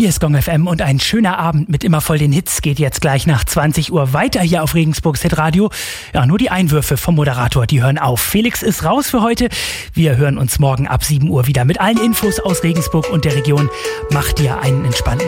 Hier ist Gong FM und ein schöner Abend mit immer voll den Hits geht jetzt gleich nach 20 Uhr weiter hier auf Regensburgs Hitradio. Ja, nur die Einwürfe vom Moderator, die hören auf. Felix ist raus für heute. Wir hören uns morgen ab 7 Uhr wieder mit allen Infos aus Regensburg und der Region. Macht dir einen entspannten